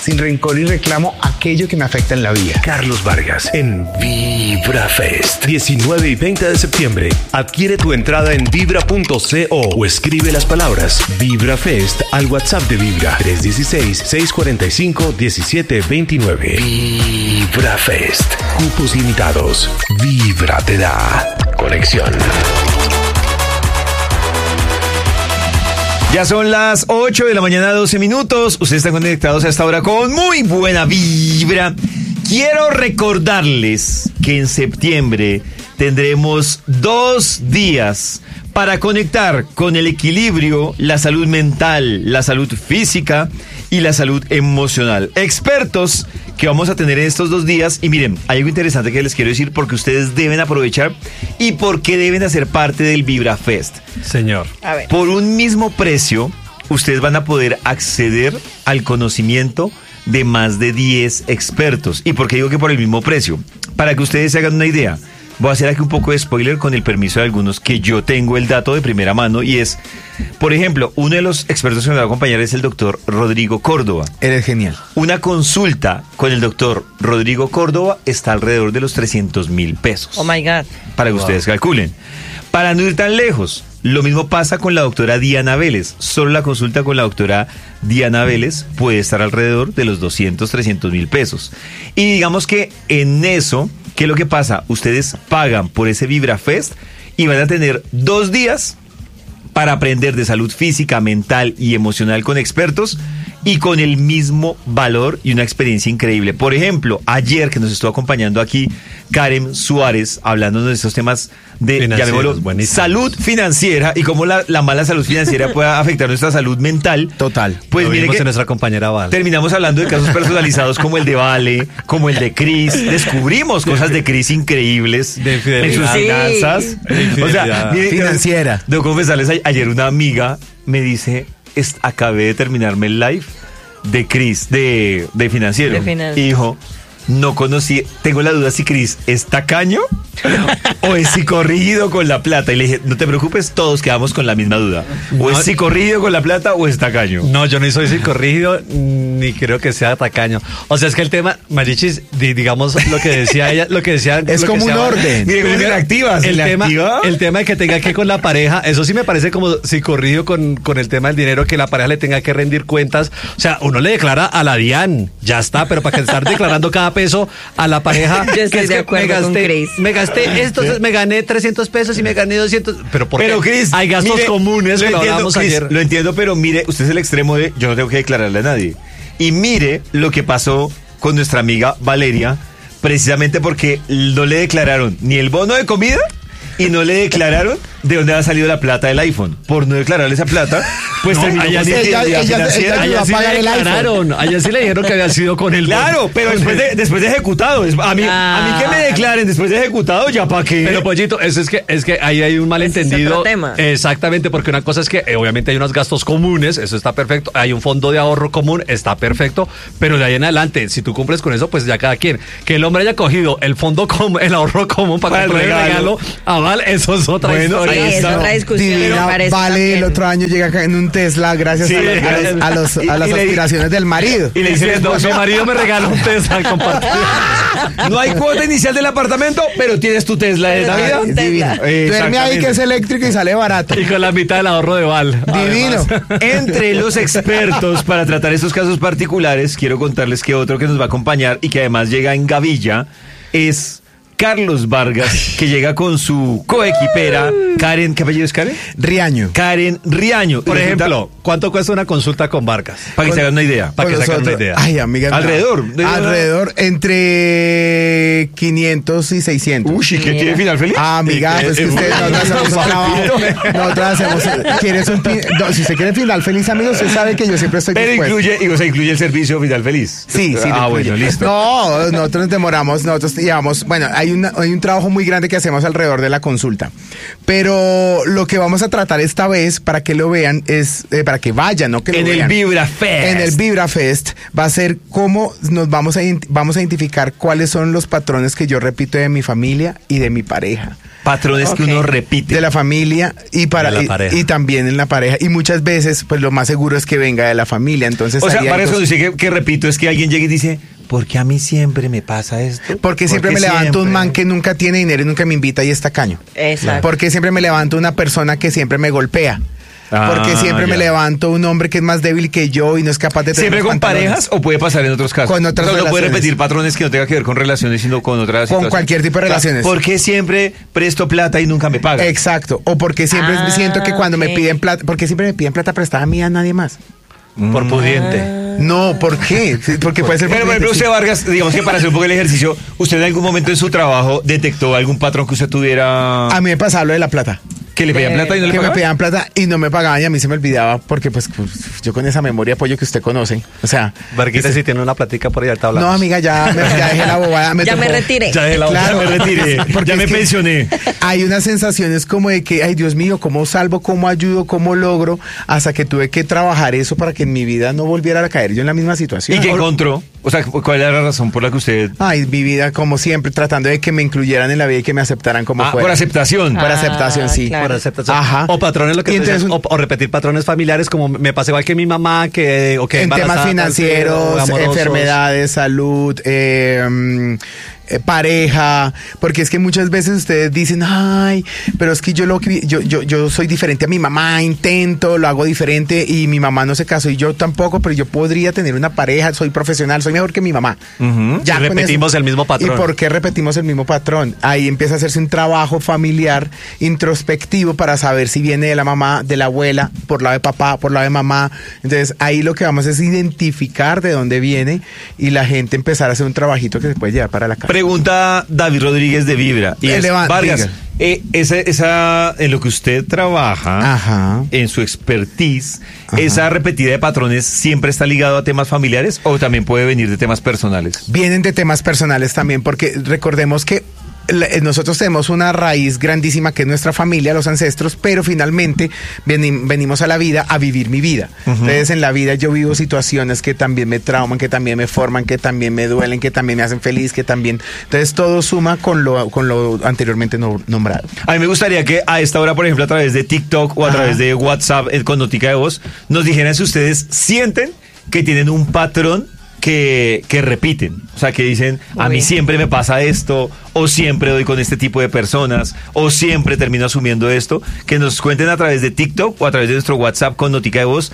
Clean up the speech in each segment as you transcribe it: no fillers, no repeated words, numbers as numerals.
sin rencor y reclamo aquello que me afecta en la vida. Carlos Vargas en Vibra Fest. 19 y 20 de septiembre. Adquiere tu entrada en vibra.co o escribe las palabras Vibra Fest al WhatsApp de Vibra 316-645-1729. Vibra Fest. Cupos limitados. Vibra te da conexión. Ya son las 8 de la mañana, 12 minutos. Ustedes están conectados a esta hora con muy buena vibra. Quiero recordarles que en septiembre tendremos 2 días para conectar con el equilibrio, la salud mental, la salud física y la salud emocional. Expertos que vamos a tener en estos 2 días. Y miren, hay algo interesante que les quiero decir porque ustedes deben aprovechar y porque deben hacer parte del Vibra Fest. Señor. A ver. Por un mismo precio, ustedes van a poder acceder al conocimiento de más de 10 expertos. ¿Y por qué digo que por el mismo precio? Para que ustedes se hagan una idea. Voy a hacer aquí un poco de spoiler con el permiso de algunos que yo tengo el dato de primera mano y es, por ejemplo, uno de los expertos que me va a acompañar es el doctor Rodrigo Córdoba. Eres genial. Una consulta con el doctor Rodrigo Córdoba está alrededor de los 300,000 pesos. Oh my God. Para que ustedes calculen. Para no ir tan lejos, lo mismo pasa con la doctora Diana Vélez. Solo la consulta con la doctora Diana Vélez puede estar alrededor de los 300,000 pesos. Y digamos que en eso, ¿qué es lo que pasa? Ustedes pagan por ese Vibra Fest y van a tener 2 días para aprender de salud física, mental y emocional con expertos y con el mismo valor y una experiencia increíble. Por ejemplo, ayer que nos estuvo acompañando aquí Karen Suárez hablando de estos temas de llamémoslo, salud financiera y cómo la mala salud financiera puede afectar nuestra salud mental. Total. Pues Lo miren vimos que en nuestra compañera Val. terminamos hablando de casos personalizados como el de Vale, como el de Cris. Descubrimos cosas de Cris increíbles De en sus infidelidad. finanzas. De infidelidad. mire, Financiera. Debo confesarles, ayer una amiga me dice, acabé de terminarme el live de Cris, de financiero. De financiero. Y dijo, no conocí, tengo la duda si Cris es tacaño o es psicorrígido con la plata. Y le dije, no te preocupes, todos quedamos con la misma duda. O es psicorrígido con la plata o es tacaño. No, yo no soy psicorrígido ni creo que sea tacaño. O sea, es que el tema, Marichis, digamos lo que decía ella, Es como un orden. Mire, cómo se le activa, el tema de que tenga que con la pareja, eso sí me parece como psicorrígido con el tema del dinero, que la pareja le tenga que rendir cuentas. O sea, uno le declara a la DIAN, ya está, pero para que estar declarando cada peso a la pareja. Yo estoy que de acuerdo con Cris. Me gasté esto, me gané 300 pesos y me gané 200. Pero ¿por qué? Cris, Hay gastos mire, comunes que lo hablábamos Cris, ayer. lo entiendo, pero mire, usted es el extremo de yo no tengo que declararle a nadie. Y mire lo que pasó con nuestra amiga Valeria, precisamente porque no le declararon ni el bono de comida y no le declararon de dónde había salido la plata del iPhone. Por no declararle esa plata, pues terminó con infidelidad financiera. ayudó a pagar el iPhone. Allá sí le dijeron que había sido con el Claro, pero después de ejecutado. A mí que me declaren después de ejecutado, ya para qué. Pero Pollito, eso es que ahí hay un malentendido. Ese es otro tema. Exactamente, porque una cosa es que obviamente hay unos gastos comunes, eso está perfecto. Hay un fondo de ahorro común, está perfecto. Pero de ahí en adelante, si tú cumples con eso, pues ya cada quien. Que el hombre haya cogido el fondo común, el ahorro común para comprar el regalo a Val, eso es otra historia. Sí, es otra discusión. Divina, me parece Vale, también. el otro año llega acá en un Tesla gracias Sí, a las aspiraciones del marido. Y le dice, No, mi marido me regaló un Tesla al compartir. no hay cuota inicial del apartamento, pero tienes tu Tesla de Navidad. un Tesla. Duerme ahí que es eléctrico y sale barato. Y con la mitad del ahorro de Val. Divino. Entre los expertos para tratar estos casos particulares, quiero contarles que otro que nos va a acompañar y que además llega en gavilla es Carlos Vargas, que llega con su coequipera Karen, ¿qué apellido es Karen? Riaño. Karen Riaño. Por Y resulta- ejemplo, ¿cuánto cuesta una consulta con Vargas? para que se hagan una idea. Para que Con se hagan una nosotros. idea. Ay, amiga. Alrededor. Entre 500 y 600. Uy, ¿qué tiene final feliz? Amiga, pues que ustedes nosotros hacemos un trabajo. Nosotros hacemos. Si usted quiere final feliz, amigos, usted sabe que yo siempre estoy Pero dispuesto. incluye el servicio final feliz. Sí. Ah, lo bueno, incluye. listo. No, nosotros nos demoramos, nosotros llevamos, bueno, hay hay un trabajo muy grande que hacemos alrededor de la consulta. Pero lo que vamos a tratar esta vez, para que lo vean, es para que vayan, no que lo En vean. el Vibra Fest. En el Vibra Fest va a ser cómo nos vamos a identificar cuáles son los patrones que yo repito de mi familia y de mi pareja. Patrones que uno repite. De la familia y De la pareja. y también en la pareja. Y muchas veces, pues lo más seguro es que venga de la familia. Entonces, O sea, ahí hay para eso dos- dice que repito, es que alguien llega y dice, ¿por qué a mí siempre me pasa esto? Porque siempre me levanto un man que nunca tiene dinero y nunca me invita y está caño. Exacto. Porque siempre me levanto una persona que siempre me golpea. Porque siempre me ya. levanto un hombre que es más débil que yo y no es capaz de tener ¿Siempre los con pantalones. parejas o puede pasar en otros casos? Con otras No puede relaciones. repetir patrones que no tenga que ver con relaciones, sino con otras situaciones. cualquier tipo de relaciones. ¿Por qué siempre presto plata y nunca me pagan? Exacto. O porque siempre siento que cuando me ok. piden plata, porque siempre me piden plata prestada a mí y a nadie más. Por pudiente. No, ¿por qué? Sí, porque puede ser Pero, por ejemplo, sí. usted, Vargas, digamos que para hacer un poco el ejercicio, ¿usted en algún momento en su trabajo detectó algún patrón que usted tuviera A mí me pasaba lo de la plata. que le pedían plata y no le Que me pagaban? pedían plata y no me pagaban y a mí se me olvidaba porque pues yo con esa memoria apoyo que usted conoce. O sea, Varguita, si tiene una platica por ahí, ahorita hablamos. no, amiga, ya dejé la bobada. Ya me tocó. retiré. Ya dejé la Claro, Ya me retiré, porque ya es me que pensioné. Hay unas sensaciones como de que, ay Dios mío, ¿cómo salvo, cómo ayudo, cómo logro? Hasta que tuve que trabajar eso para que en mi vida no volviera a caer yo en la misma ¿Y situación. qué encontró? O sea, ¿cuál era la razón por la que usted... Ay, mi vida, como siempre, tratando de que me incluyeran en la vida y que me aceptaran como fuera. por aceptación. Por Ah, aceptación, sí. claro. Por aceptación. Ajá. O patrones, lo que Y tú entonces decías, o repetir patrones familiares, como me pasa igual que mi mamá, que en temas embarazada, financieros, amorosos. enfermedades, salud, pareja, porque es que muchas veces ustedes dicen, ay, pero es que yo soy diferente a mi mamá, intento, lo hago diferente y mi mamá no se casó y yo tampoco, pero yo podría tener una pareja, soy profesional, soy mejor que mi mamá. Ujú. Ya Y con repetimos eso. el mismo patrón. ¿Y por qué repetimos el mismo patrón? Ahí empieza a hacerse un trabajo familiar introspectivo para saber si viene de la mamá, de la abuela, por lado de papá, por lado de mamá. Entonces ahí lo que vamos es identificar de dónde viene y la gente empezar a hacer un trabajito que se puede llevar para la casa. Pregunta David Rodríguez de Vibra. Y es, Vargas, esa, en lo que usted trabaja, Ajá. en su expertise, Ajá. ¿esa repetida de patrones siempre está ligado a temas familiares o también puede venir de temas personales? Vienen de temas personales también, porque recordemos que nosotros tenemos una raíz grandísima que es nuestra familia, los ancestros, pero finalmente venimos a la vida a vivir mi vida. Entonces en la vida yo vivo situaciones que también me trauman, que también me forman, que también me duelen, que también me hacen feliz, que también... Entonces todo suma con lo anteriormente nombrado. A mí me gustaría que a esta hora, por ejemplo, a través de TikTok o a Ajá. través de WhatsApp con notica de voz, nos dijeran si ustedes sienten que tienen un patrón que repiten, o sea, que dicen, a mí Uy. siempre me pasa esto, o siempre doy con este tipo de personas, o siempre termino asumiendo esto, que nos cuenten a través de TikTok o a través de nuestro WhatsApp con notica de voz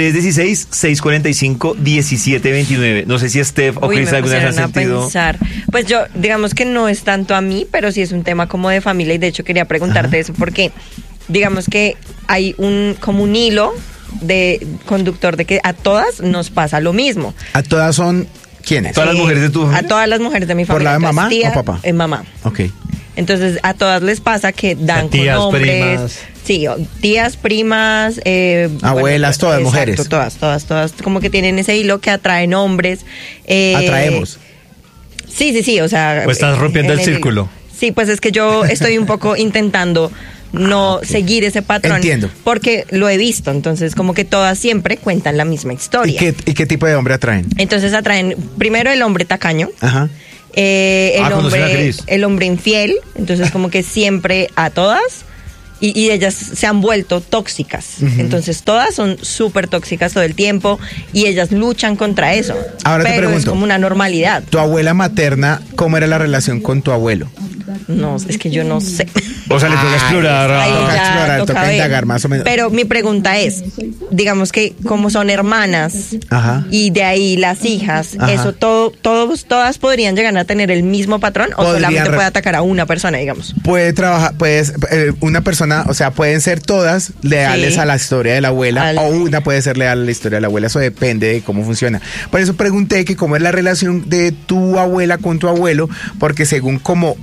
316-645-1729. No sé si Steph o Uy, Cris me alguna vez han pusieron a sentido... pensar. Pues yo, digamos que no es tanto a mí, pero sí es un tema como de familia y de hecho quería preguntarte eso porque digamos que hay como un hilo de conductor de que a todas nos pasa lo mismo. ¿A todas son quiénes? Todas las mujeres de tu familia. A todas las mujeres de mi ¿Por familia. la de mamá Entonces, o papá? Mamá. Ok. Entonces a todas les pasa que dan Tías, con hombres. primas. Sí, tías, primas, Abuelas, todas, exacto, mujeres. Todas, como que tienen ese hilo que atraen hombres. Atraemos. Sí, o sea... Pues estás rompiendo en el círculo. Sí, pues es que yo estoy un poco intentando no seguir ese patrón. Entiendo. Porque lo he visto, entonces como que todas siempre cuentan la misma ¿Y historia. qué tipo de hombre atraen? Entonces atraen primero el hombre tacaño, Ajá. conocen a Cris. el hombre infiel, entonces como que siempre a todas y ellas se han vuelto tóxicas. Entonces todas son súper tóxicas todo el tiempo y ellas luchan contra eso. Ahora te pero es pregunto. como una normalidad. ¿Tu abuela materna, cómo era la relación con tu abuelo? No, es que yo no sé. O sea, le toca explorar. Ahí toca ya explorar, toca ver. indagar más o menos. Pero mi pregunta es, digamos que como son hermanas Ajá. y de ahí las hijas, Ajá. eso todas podrían llegar a tener el mismo patrón o Podrían solamente puede atacar a una persona, digamos. Puede trabajar, una persona, o sea, pueden ser todas leales Sí. a la historia de la abuela o una puede ser leal a la historia de la abuela, eso depende de cómo funciona. Por eso pregunté que cómo es la relación de tu abuela con tu abuelo, porque según cómo haya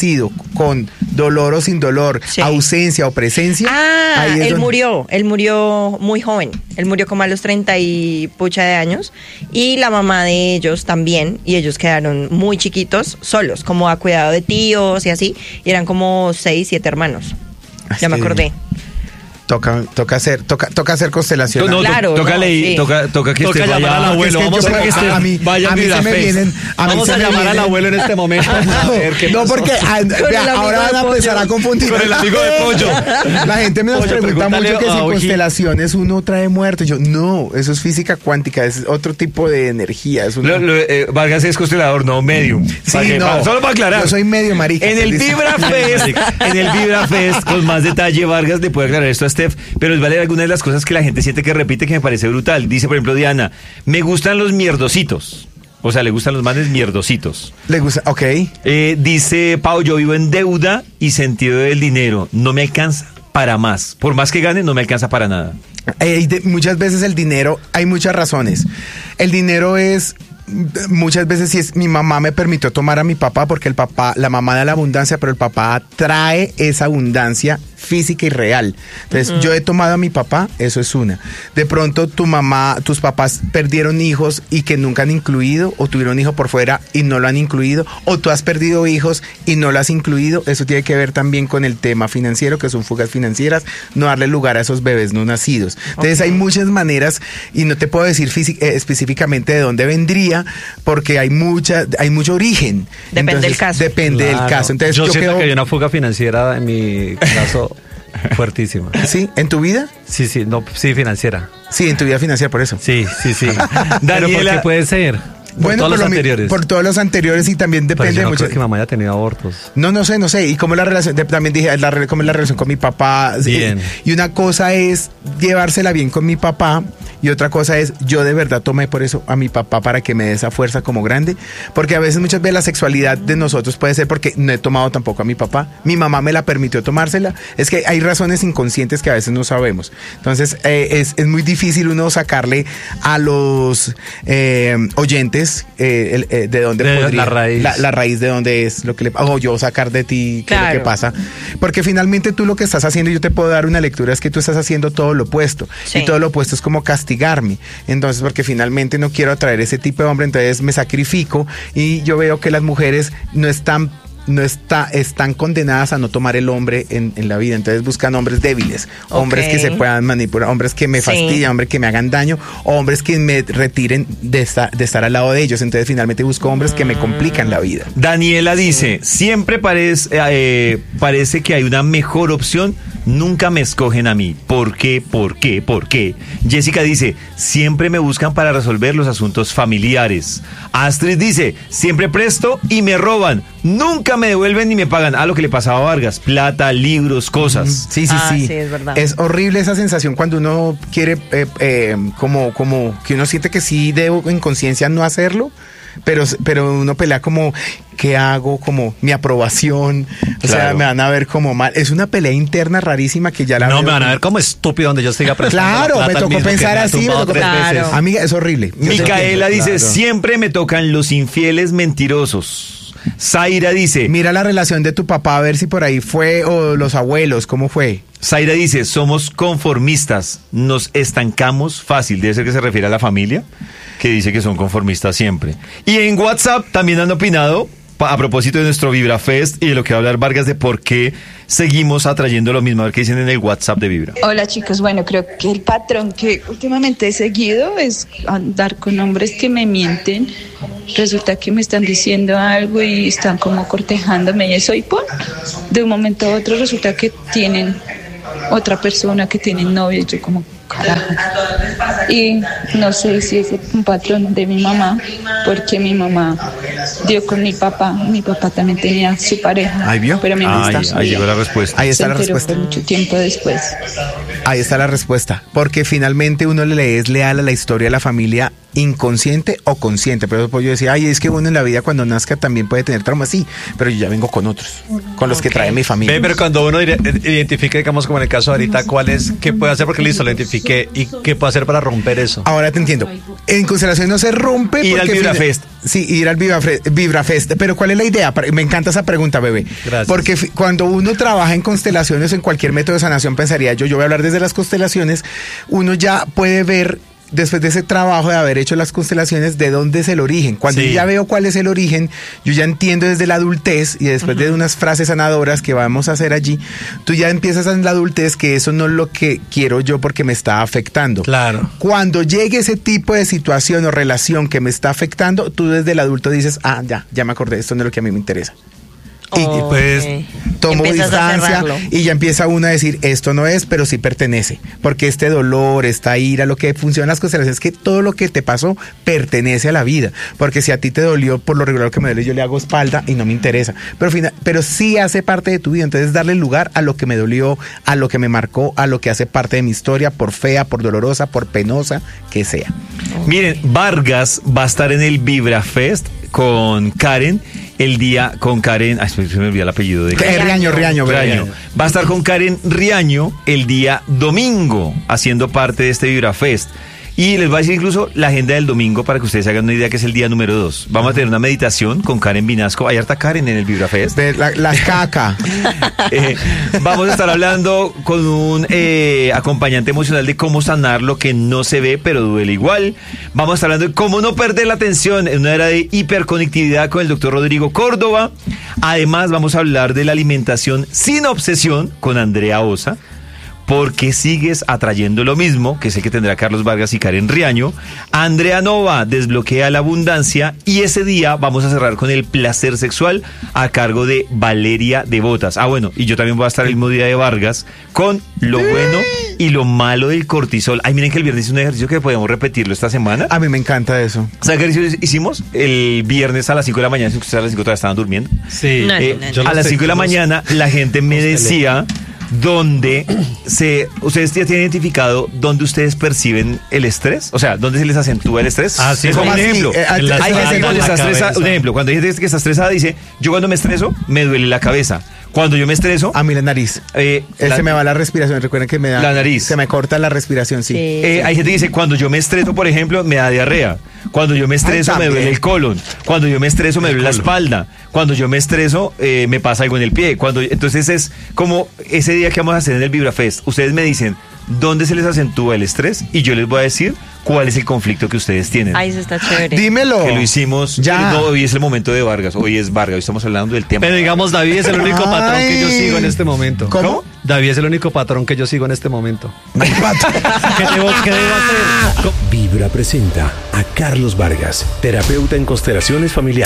nacido con dolor o sin dolor, Sí. ausencia o presencia, ahí es él donde- murió muy joven. Él murió como a los 30 y pucha de años. Y la mamá de ellos también. Y ellos quedaron muy chiquitos, solos, como a cuidado de tíos y así. Y eran como 6, 7 hermanos. Ya me acordé. Toca hacer constelación. No, Claro, toca no, sí. que Toca esté llamar al vaya. abuelo. Es que Vamos yo a que creo que esté. a mí- Vaya a mí Vibra se me Fest. vienen- a mí Vamos se a me llamar al vienen- abuelo en este momento. A ver qué No, pasó. porque el amigo ahora van de a pollo. empezar a confundir. Con el amigo de pollo. La gente me nos Pollo, pregunta pregúntale mucho que a si Oji. constelaciones uno trae muerte. Yo, no, eso es física cuántica, es otro tipo de energía. Es una- Vargas es constelador, no medium. Sí, no. Solo para aclarar. Yo soy medio marica. En el Vibra Fest, con más detalle, Vargas le puede aclarar esto a Steph, pero les vale algunas de las cosas que la gente siente que repite que me parece brutal. Dice, por ejemplo, Diana, me gustan los mierdositos. O sea, le gustan los manes mierdositos. Le gusta, ok. Dice Pau, yo vivo en deuda y sentido del dinero. No me alcanza para más. Por más que gane, no me alcanza para nada. Muchas veces el dinero, hay muchas razones. El dinero es, muchas veces si es, mi mamá me permitió tomar a mi papá porque el papá, la mamá da la abundancia, pero el papá trae esa abundancia física y real. Entonces, yo he tomado a mi papá, eso es una. De pronto tu mamá, tus papás perdieron hijos y que nunca han incluido, o tuvieron hijo por fuera y no lo han incluido, o tú has perdido hijos y no lo has incluido. Eso tiene que ver también con el tema financiero, que son fugas financieras, no darle lugar a esos bebés no nacidos. Entonces, hay muchas maneras y no te puedo decir específicamente de dónde vendría, porque hay mucho origen. Depende del caso. Depende del Claro. caso. Entonces, yo siento creo, que hay una fuga financiera en mi caso fuertísima. ¿sí? ¿En tu vida? Sí, financiera. Sí, en tu vida financiera, por eso. Sí. Pero ¿por Daniela- qué puede ser? Por todos los anteriores. Por todos los anteriores y también Pero depende yo no mucho. creo que mamá haya tenido abortos. No sé. Y cómo es la relación, también dije, cómo es la relación con mi papá. Bien. Y una cosa es llevársela bien con mi papá y otra cosa es, yo de verdad tomé por eso a mi papá para que me dé esa fuerza como grande. Porque a veces, muchas veces la sexualidad de nosotros puede ser porque no he tomado tampoco a mi papá. Mi mamá me la permitió tomársela. Es que hay razones inconscientes que a veces no sabemos. Entonces, es muy difícil uno sacarle a los oyentes de dónde De podría la raíz. la raíz de dónde es lo que le o yo sacar de ti qué es lo que Claro. pasa, porque finalmente tú lo que estás haciendo, yo te puedo dar una lectura, es que tú estás haciendo todo lo opuesto, Sí. y todo lo opuesto es como castigarme. Entonces, porque finalmente no quiero atraer ese tipo de hombre, entonces me sacrifico y yo veo que las mujeres están condenadas a no tomar el hombre en la vida. Entonces buscan hombres débiles, hombres que se puedan manipular, hombres que me Sí. fastidian, hombres que me hagan daño, hombres que me retiren de estar al lado de ellos. Entonces finalmente busco hombres que me complican la vida. Daniela dice, siempre parece que hay una mejor opción, nunca me escogen a mí. ¿Por qué? Jessica dice, siempre me buscan para resolver los asuntos familiares. Astrid dice, siempre presto y me roban, nunca me devuelven ni me pagan. Lo que le pasaba a Vargas, plata, libros, cosas. Sí, Sí, es verdad. Es horrible esa sensación cuando uno quiere, como que uno siente que sí debo en conciencia no hacerlo, pero uno pelea como, ¿qué hago? Como mi aprobación, o sea, Claro. me van a ver como mal. Es una pelea interna rarísima que ya la No, veo me van a como- ver como estúpido donde yo siga prestando la Claro, plata me al tocó mismo que pensar me ha así, me tumbado tocó 3 pensar- veces. Claro. Amiga, es horrible. Yo sé Micaela que- dice, claro. siempre me tocan los infieles mentirosos. Zaira dice, Mira la relación de tu papá, a ver si por ahí fue, o los abuelos, ¿cómo fue? Zaira dice, somos conformistas, nos estancamos fácil. Debe ser que se refiere a la familia, que dice que son conformistas siempre. Y en WhatsApp también han opinado, a propósito de nuestro Vibra Fest y de lo que va a hablar Vargas, de por qué seguimos atrayendo lo mismo. A ver qué dicen en el WhatsApp de Vibra. Hola chicos, bueno, creo que el patrón que últimamente he seguido es andar con hombres que me mienten. Resulta que me están diciendo algo y están como cortejándome y eso, y de un momento a otro resulta que tienen otra persona, que tienen novio, y yo como carajo. Y no sé si es un patrón de mi mamá, porque mi mamá dio con mi papá también tenía su pareja. Ahí vio. Pero mi mamá Ahí llegó la respuesta. Ahí está se la enteró respuesta. por mucho tiempo después. Ahí está la respuesta, porque finalmente uno le es leal a la historia de la familia inconsciente o consciente. Pero después yo decía, ay, es que uno en la vida cuando nazca también puede tener traumas, sí, pero yo ya vengo con otros, con los que trae mi familia. Pero cuando uno identifica, digamos, como en el caso de ahorita, ¿qué puede hacer? Porque listo, lo identifiqué, ¿y qué puede hacer para romper eso? Ahora te entiendo. En constelación no se rompe. Ir al VibraFest. Sí, ir al VibraFest. Pero ¿cuál es la idea? Me encanta esa pregunta, bebé. Gracias. Porque cuando uno trabaja en constelaciones o en cualquier método de sanación, pensaría yo voy a hablar desde las constelaciones, uno ya puede ver, después de ese trabajo de haber hecho las constelaciones, de dónde es el origen. Cuando yo ya veo cuál es el origen, yo ya entiendo desde la adultez, y después de unas frases sanadoras que vamos a hacer allí, tú ya empiezas en la adultez que eso no es lo que quiero yo porque me está afectando. Claro. Cuando llegue ese tipo de situación o relación que me está afectando, tú desde el adulto dices, ya me acordé, esto no es lo que a mí me interesa. Y pues tomo distancia y ya empieza uno a decir, esto no es, pero sí pertenece. Porque este dolor, esta ira, lo que funciona en las constelaciones es que todo lo que te pasó pertenece a la vida. Porque si a ti te dolió, por lo regular que me duele, yo le hago espalda y no me interesa. Pero sí hace parte de tu vida. Entonces darle lugar a lo que me dolió, a lo que me marcó, a lo que hace parte de mi historia, por fea, por dolorosa, por penosa, que sea. Miren, Vargas va a estar en el VibraFest con Karen. El día con Karen, se me olvidó el apellido de Riaño. Va a estar con Karen Riaño el día domingo haciendo parte de este VibraFest. Y les voy a decir incluso la agenda del domingo para que ustedes hagan una idea, que es el día número 2. Vamos a tener una meditación con Karen Vinasco. Hay harta Karen en el VibraFest. La caca. Vamos a estar hablando con un acompañante emocional de cómo sanar lo que no se ve pero duele igual. Vamos a estar hablando de cómo no perder la atención en una era de hiperconectividad con el doctor Rodrigo Córdoba. Además vamos a hablar de la alimentación sin obsesión con Andrea Osa. Porque sigues atrayendo lo mismo, que sé que tendrá Carlos Vargas y Karen Riaño. Andrea Nova desbloquea la abundancia, y ese día vamos a cerrar con el placer sexual a cargo de Valeria de Botas. Bueno, y yo también voy a estar el mismo día de Vargas con lo bueno y lo malo del cortisol. Ay, miren que el viernes es un ejercicio que podemos repetirlo esta semana. A mí me encanta eso. ¿Sabes qué ejercicio hicimos? El viernes a las 5 de la mañana, si ustedes a las 5 todavía estaban durmiendo. Sí. A las 5 de la mañana la gente me decía... ustedes ya tienen identificado dónde ustedes perciben el estrés, o sea, dónde se les acentúa el estrés. Sí, como un ejemplo, hay gente cuando está estresada, un ejemplo, cuando hay gente que está estresada dice, yo cuando me estreso me duele la cabeza. Cuando yo me estreso... A mí la nariz. Se me va la respiración. Recuerden que me da... La nariz. Se me corta la respiración, sí. Hay gente que dice, cuando yo me estreso, por ejemplo, me da diarrea. Cuando yo me estreso, me duele el colon. Cuando yo me estreso, me duele la espalda. Cuando yo me estreso, me pasa algo en el pie. Entonces es como ese día que vamos a hacer en el VibraFest. Ustedes me dicen dónde se les acentúa el estrés y yo les voy a decir cuál es el conflicto que ustedes tienen. Ay, eso está chévere. Dímelo. Que lo hicimos. Ya. No, hoy es el momento de Vargas. Hoy es Vargas. Hoy estamos hablando del tema. Pero digamos, David es el único patrón que yo sigo en este momento. ¿Cómo? David es el único patrón que yo sigo en este momento. ¿Qué debo hacer? Vibra presenta a Carlos Vargas, terapeuta en constelaciones familiares.